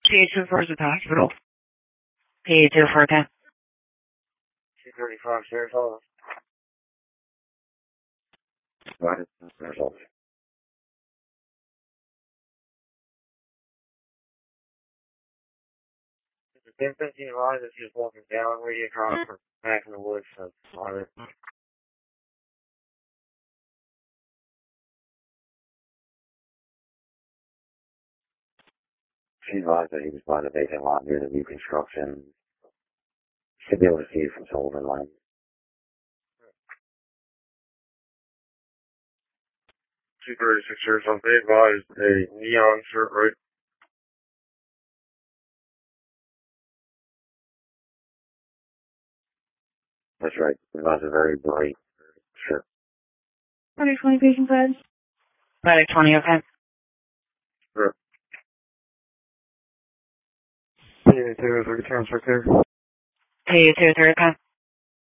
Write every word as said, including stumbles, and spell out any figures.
P two for the hospital. P two for ten. two thirty-five, Sheriff's Office. Right, Sheriff's Office. ten fifteen line is just walking down where you across from back in the woods. So, on it. She advised that he was by the vacant lot near the new construction. Should be able to see it from Sullivan Lane. two thirty-six Sheriff's Office. They advised a neon shirt, right? That's right. Advised a very bright shirt. Medic twenty patient bed. Medic twenty, okay. Sure. P two, three turns right there. P two, three, okay.